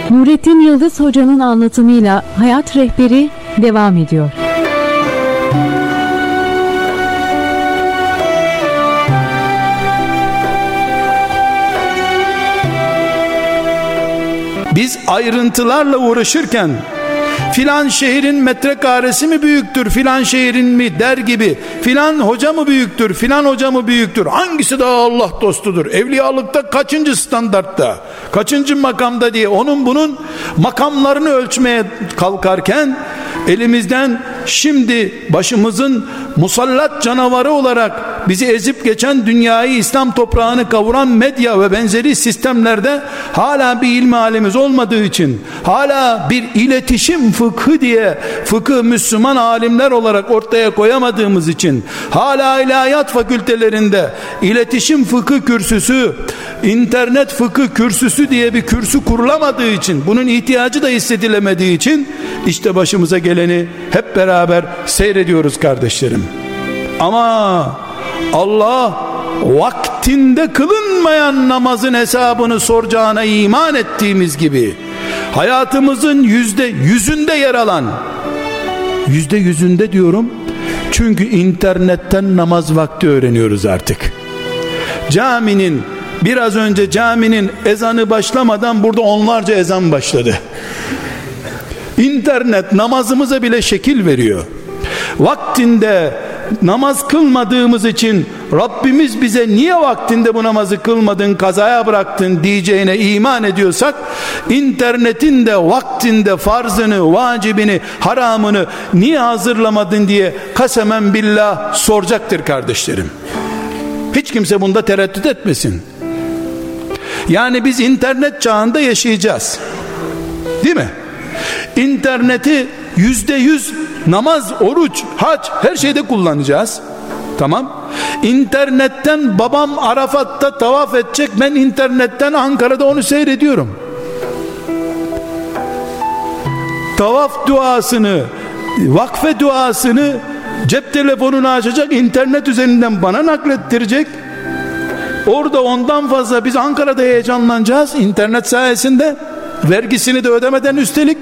Nurettin Yıldız Hoca'nın anlatımıyla Hayat Rehberi devam ediyor. Biz ayrıntılarla uğraşırken filan şehrin metrekaresi mi büyüktür, filan şehrin mi der gibi, filan hoca mı büyüktür, filan hoca mı büyüktür, hangisi daha Allah dostudur, evliyalıkta kaçıncı standartta, kaçıncı makamda diye onun bunun makamlarını ölçmeye kalkarken elimizden şimdi başımızın musallat canavarı olarak bizi ezip geçen dünyayı, İslam toprağını kavuran medya ve benzeri sistemlerde hala bir ilmi alimiz olmadığı için, hala bir iletişim fıkhı diye fıkıh Müslüman alimler olarak ortaya koyamadığımız için, hala ilahiyat fakültelerinde iletişim fıkıh kürsüsü, internet fıkıh kürsüsü diye bir kürsü kurulamadığı için, bunun ihtiyacı da hissedilemediği için işte başımıza geleni hep beraber seyrediyoruz kardeşlerim. Ama Allah vaktinde kılınmayan namazın hesabını soracağına iman ettiğimiz gibi, hayatımızın %100'ünde yer alan, %100'ünde diyorum çünkü internetten namaz vakti öğreniyoruz artık. Biraz önce caminin ezanı başlamadan burada onlarca ezan başladı. İnternet namazımıza bile şekil veriyor. Vaktinde namaz kılmadığımız için Rabbimiz bize niye vaktinde bu namazı kılmadın, kazaya bıraktın diyeceğine iman ediyorsak, internetin de vaktinde farzını, vacibini, haramını niye hazırlamadın diye kasemen billah soracaktır kardeşlerim. Hiç kimse bunda tereddüt etmesin. Yani biz internet çağında yaşayacağız, değil mi? İnterneti %100 namaz, oruç, hac her şeyde kullanacağız. Tamam. İnternetten babam Arafat'ta tavaf edecek, ben internetten Ankara'da onu seyrediyorum. Tavaf duasını, vakfe duasını cep telefonunu açacak, internet üzerinden bana naklettirecek. Orada ondan fazla biz Ankara'da heyecanlanacağız internet sayesinde, vergisini de ödemeden üstelik.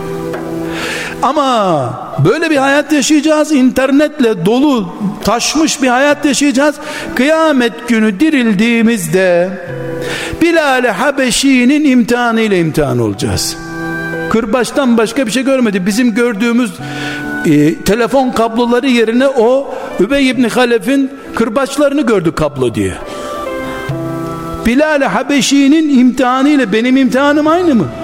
Ama böyle bir hayat yaşayacağız, internetle dolu taşmış bir hayat yaşayacağız. Kıyamet günü dirildiğimizde Bilal-i Habeşi'nin imtihanıyla imtihan olacağız. Kırbaçtan başka bir şey görmedi. Bizim gördüğümüz telefon kabloları yerine o Übey ibn Halef'in kırbaçlarını gördü kablo diye. Bilal-i Habeşi'nin imtihanıyla benim imtihanım aynı mı?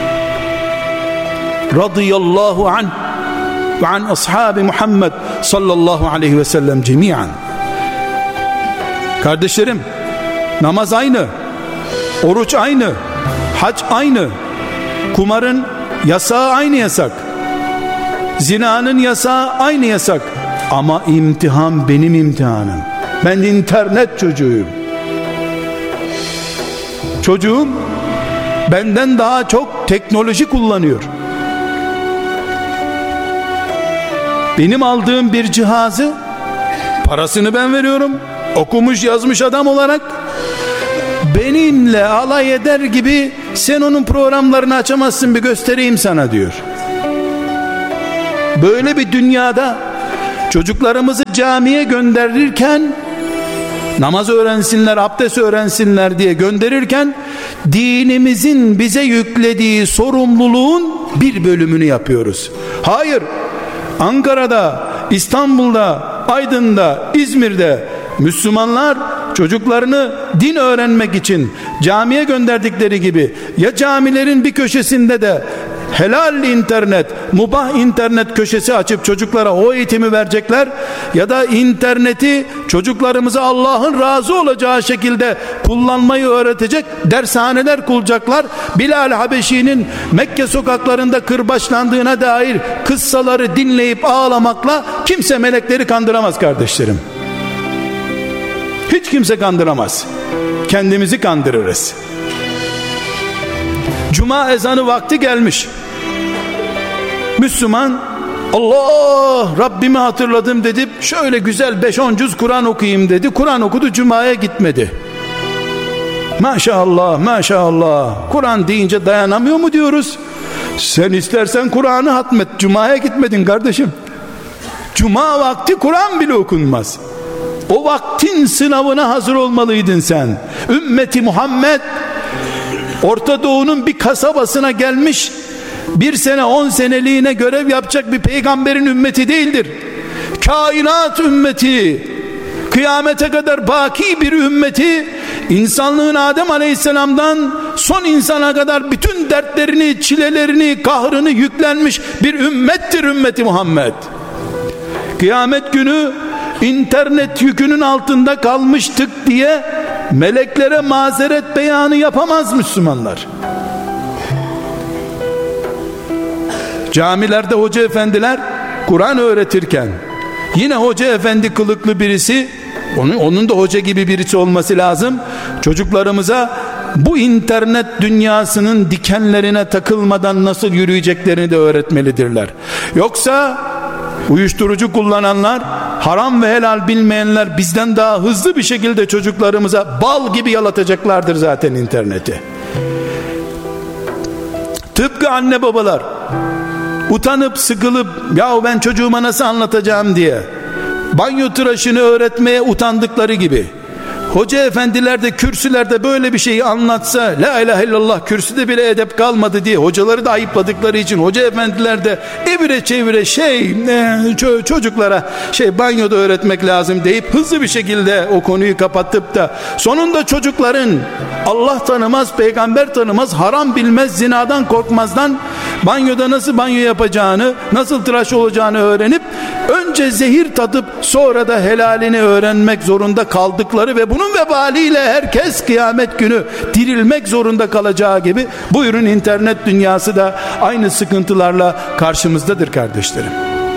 Radıyallahu anh ve an ashabi Muhammed sallallahu aleyhi ve sellem cemiyan. Kardeşlerim, namaz aynı, oruç aynı, hac aynı, kumarın yasağı aynı yasak, zinanın yasağı aynı yasak, ama imtihan benim imtihanım. Ben internet çocuğuyum. Çocuğum benden daha çok teknoloji kullanıyor. Benim aldığım bir cihazı, parasını ben veriyorum, okumuş yazmış adam olarak, benimle alay eder gibi sen onun programlarını açamazsın, bir göstereyim sana diyor. Böyle bir dünyada çocuklarımızı camiye gönderirken, namaz öğrensinler, abdest öğrensinler diye gönderirken, dinimizin bize yüklediği sorumluluğun bir bölümünü yapıyoruz. Hayır, Ankara'da, İstanbul'da, Aydın'da, İzmir'de Müslümanlar çocuklarını din öğrenmek için camiye gönderdikleri gibi, ya camilerin bir köşesinde de helal internet, mubah internet köşesi açıp çocuklara o eğitimi verecekler, ya da interneti çocuklarımıza Allah'ın razı olacağı şekilde kullanmayı öğretecek dershaneler kuracaklar. Bilal Habeşi'nin Mekke sokaklarında kırbaçlandığına dair kıssaları dinleyip ağlamakla kimse melekleri kandıramaz kardeşlerim. Hiç kimse kandıramaz. Kendimizi kandırırız. Cuma ezanı vakti gelmiş. Müslüman, Allah, Rabbimi hatırladım dedi, şöyle güzel 5-10 cüz Kur'an okuyayım dedi. Kur'an okudu, Cuma'ya gitmedi. Maşallah maşallah. Kur'an deyince dayanamıyor mu diyoruz? Sen istersen Kur'an'ı hatmet. Cuma'ya gitmedin kardeşim. Cuma vakti Kur'an bile okunmaz. O vaktin sınavına hazır olmalıydın sen. Ümmeti Muhammed Orta Doğu'nun bir kasabasına gelmiş, 1 sene 10 seneliğine görev yapacak bir peygamberin ümmeti değildir. Kainat ümmeti, kıyamete kadar baki bir ümmeti, insanlığın Adem Aleyhisselam'dan son insana kadar bütün dertlerini, çilelerini, kahrını yüklenmiş bir ümmettir ümmeti Muhammed. Kıyamet günü internet yükünün altında kalmıştık diye meleklere mazeret beyanı yapamaz Müslümanlar. Camilerde hoca efendiler Kur'an öğretirken, yine hoca efendi kılıklı birisi, onun da hoca gibi birisi olması lazım, çocuklarımıza bu internet dünyasının dikenlerine takılmadan nasıl yürüyeceklerini de öğretmelidirler. Yoksa uyuşturucu kullananlar, haram ve helal bilmeyenler bizden daha hızlı bir şekilde çocuklarımıza bal gibi yalatacaklardır zaten interneti. Tıpkı anne babalar utanıp sıkılıp ya ben çocuğuma nasıl anlatacağım diye banyo tıraşını öğretmeye utandıkları gibi, hoca efendiler de kürsülerde böyle bir şeyi anlatsa, la ilahe illallah, kürsüde bile edep kalmadı diye hocaları da ayıpladıkları için hoca efendiler de evire çevire çocuklara banyoda öğretmek lazım deyip hızlı bir şekilde o konuyu kapatıp da sonunda çocukların Allah tanımaz, peygamber tanımaz, haram bilmez, zinadan korkmazdan banyoda nasıl banyo yapacağını, nasıl tıraş olacağını öğrenip önce zehir tadıp sonra da helalini öğrenmek zorunda kaldıkları ve bunun vebaliyle herkes kıyamet günü dirilmek zorunda kalacağı gibi, buyurun internet dünyası da aynı sıkıntılarla karşımızdadır kardeşlerim.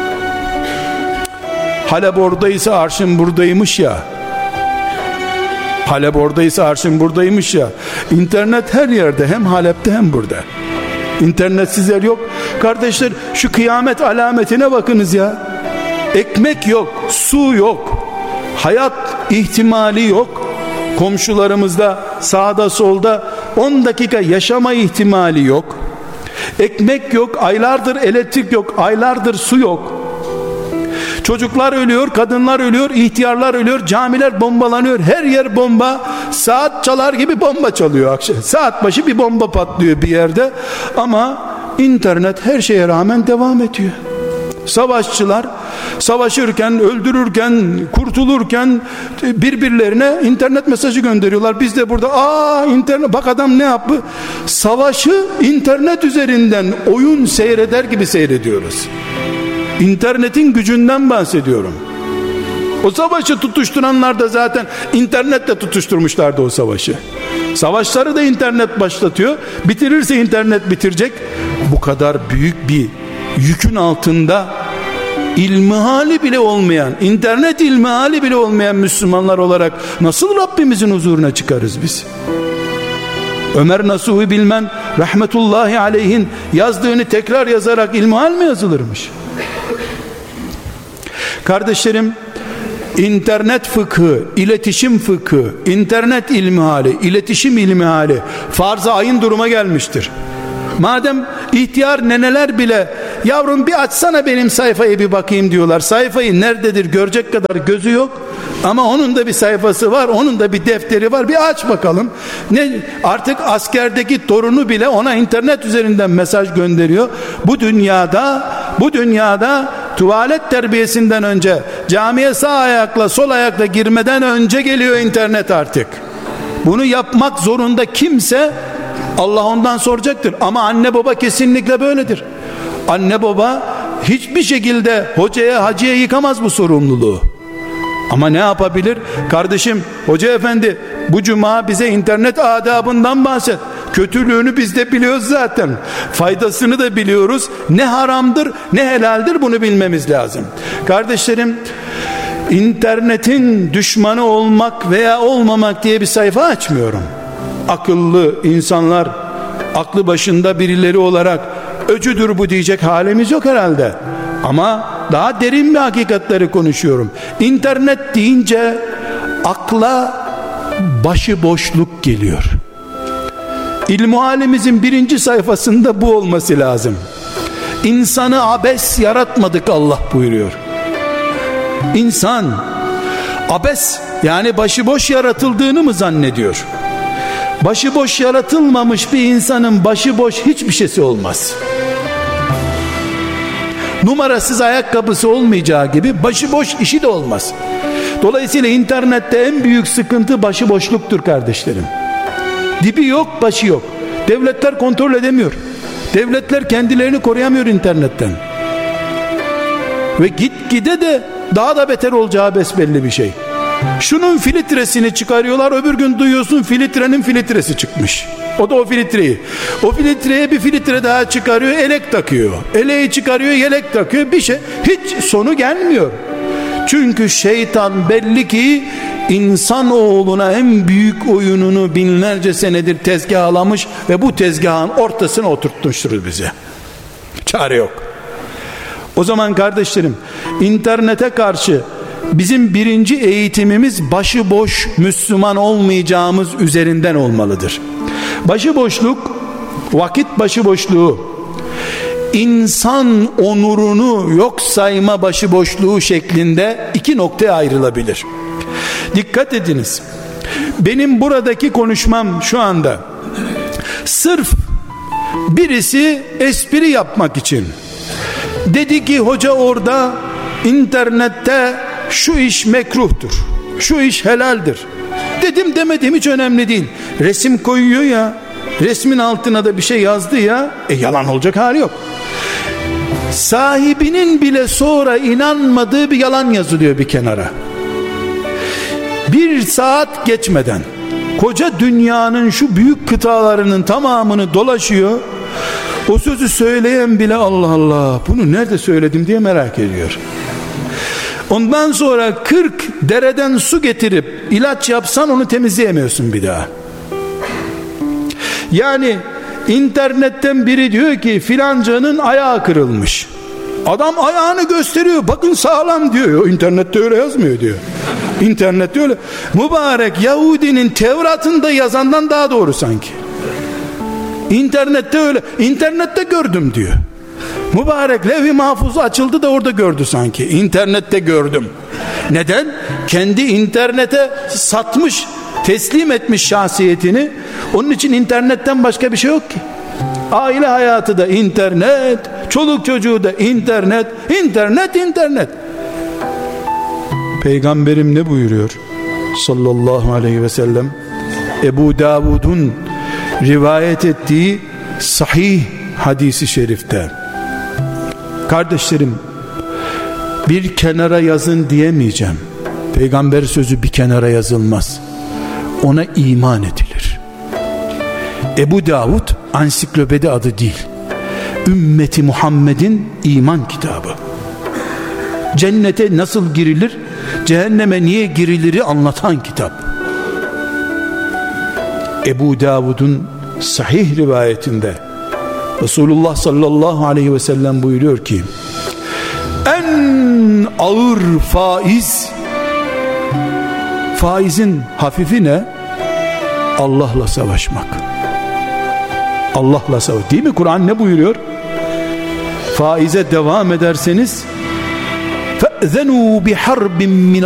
Halep oradaysa arşın buradaymış ya. Halep oradaysa arşın buradaymış ya. İnternet her yerde, hem Halep'te hem burada. İnternetsiz yer yok. Kardeşler, şu kıyamet alametine bakınız ya. Ekmek yok, su yok, hayat ihtimali yok. Komşularımızda sağda solda 10 dakika yaşama ihtimali yok. Ekmek yok, aylardır elektrik yok, aylardır su yok. Çocuklar ölüyor, kadınlar ölüyor, ihtiyarlar ölüyor, camiler bombalanıyor, her yer bomba. Saat çalar gibi bomba çalıyor akşam. Saat başı bir bomba patlıyor bir yerde. Ama internet her şeye rağmen devam ediyor. Savaşçılar savaşırken, öldürürken, kurtulurken birbirlerine internet mesajı gönderiyorlar. Biz de burada internet, bak adam ne yaptı? Savaşı internet üzerinden oyun seyreder gibi seyrediyoruz. İnternetin gücünden bahsediyorum. O savaşı tutuşturanlar da zaten internetle tutuşturmuşlardı o savaşı. Savaşları da internet başlatıyor. Bitirirse internet bitirecek. Bu kadar büyük bir yükün altında ilmihali bile olmayan, internet ilmihali bile olmayan Müslümanlar olarak nasıl Rabbimizin huzuruna çıkarız biz? Ömer Nasuhi Bilmen rahmetullahi aleyhin yazdığını tekrar yazarak ilmihal mi yazılırmış? Kardeşlerim, internet fıkhı, iletişim fıkhı, internet ilmihali, iletişim ilmihali farz-ı ayın duruma gelmiştir. Madem ihtiyar neneler bile yavrum bir açsana benim sayfayı bir bakayım diyorlar. Sayfayı nerededir görecek kadar gözü yok. Ama onun da bir sayfası var, onun da bir defteri var. Bir aç bakalım. Artık askerdeki torunu bile ona internet üzerinden mesaj gönderiyor. Bu dünyada tuvalet terbiyesinden önce, camiye sağ ayakla sol ayakla girmeden önce geliyor internet artık. Bunu yapmak zorunda kimse Allah ondan soracaktır. Ama anne baba kesinlikle böyledir. Anne baba hiçbir şekilde hocaya hacıya yıkamaz bu sorumluluğu. Ama ne yapabilir? Kardeşim, hoca efendi bu cuma bize internet adabından bahset. Kötülüğünü biz de biliyoruz zaten. Faydasını da biliyoruz. Ne haramdır ne helaldir bunu bilmemiz lazım. Kardeşlerim, internetin düşmanı olmak veya olmamak diye bir sayfa açmıyorum. Akıllı insanlar, aklı başında birileri olarak öcüdür bu diyecek halimiz yok herhalde. Ama daha derin bir hakikatleri konuşuyorum. İnternet deyince akla başıboşluk geliyor. İlmihalimizin 1. sayfasında bu olması lazım. İnsanı abes yaratmadık Allah buyuruyor. İnsan abes, yani başıboş yaratıldığını mı zannediyor? Başıboş yaratılmamış bir insanın başıboş hiçbir şeysi olmaz. Numarasız ayakkabısı olmayacağı gibi başıboş işi de olmaz. Dolayısıyla internette en büyük sıkıntı başıboşluktur kardeşlerim. Dibi yok, başı yok. Devletler kontrol edemiyor. Devletler kendilerini koruyamıyor internetten. Ve gitgide de daha da beter olacağı besbelli bir şey. Şunun filtresini çıkarıyorlar, öbür gün duyuyorsun filtrenin filtresi çıkmış. O da o filtreyi. O filtreye bir filtre daha çıkarıyor, elek takıyor. Eleği çıkarıyor, yelek takıyor. Bir şey, hiç sonu gelmiyor. Çünkü şeytan belli ki insanoğluna en büyük oyununu binlerce senedir tezgahlamış ve bu tezgahın ortasına oturtmuştur bize. Çare yok. O zaman kardeşlerim, internete karşı bizim 1. eğitimimiz başıboş Müslüman olmayacağımız üzerinden olmalıdır. Başıboşluk, vakit başıboşluğu, insan onurunu yok sayma başıboşluğu şeklinde 2 noktaya ayrılabilir. Dikkat ediniz. Benim buradaki konuşmam şu anda sırf birisi espri yapmak için dedi ki hoca orada internette şu iş mekruhtur, şu iş helaldir. Dedim demedim hiç önemli değil. Resim koyuyor ya, resmin altına da bir şey yazdı ya, yalan olacak hali yok. Sahibinin bile sonra inanmadığı bir yalan yazılıyor bir kenara. 1 saat geçmeden koca dünyanın şu büyük kıtalarının tamamını dolaşıyor. O sözü söyleyen bile Allah Allah bunu nerede söyledim diye merak ediyor. Ondan sonra 40 dereden su getirip ilaç yapsan onu temizleyemiyorsun bir daha. Yani internetten biri diyor ki filancanın ayağı kırılmış. Adam ayağını gösteriyor, bakın sağlam diyor. İnternette öyle yazmıyor diyor. İnternette öyle. Mübarek Yahudinin Tevrat'ında yazandan daha doğru sanki. İnternette öyle. İnternette gördüm diyor. Mübarek Levh-i Mahfuz açıldı da orada gördü sanki. İnternette gördüm. Neden? Kendi internete satmış, teslim etmiş şahsiyetini. Onun için internetten başka bir şey yok ki. Aile hayatı da internet, çoluk çocuğu da internet, internet. Peygamberim ne buyuruyor? Sallallahu aleyhi ve sellem. Ebu Davud'un rivayet ettiği sahih hadisi şerifte. Kardeşlerim, bir kenara yazın diyemeyeceğim. Peygamber sözü bir kenara yazılmaz. Ona iman edilir. Ebu Davud ansiklopedi adı değil. Ümmeti Muhammed'in iman kitabı. Cennete nasıl girilir, cehenneme niye giriliri anlatan kitap. Ebu Davud'un sahih rivayetinde Resulullah sallallahu aleyhi ve sellem buyuruyor ki en ağır faizin hafifi ne? Allah'la savaşmak. Allah'la savaş. Değil mi? Kur'an ne buyuruyor? Faize devam ederseniz فَأْذَنُوا بِحَرْبٍ مِّنَ